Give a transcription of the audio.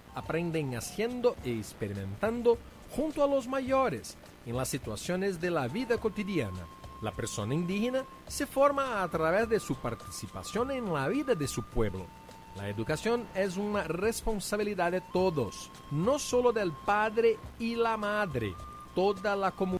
aprenden haciendo y experimentando junto a los mayores en las situaciones de la vida cotidiana. La persona indígena se forma a través de su participación en la vida de su pueblo. La educación es una responsabilidad de todos, no solo del padre y la madre. Toda la comunidad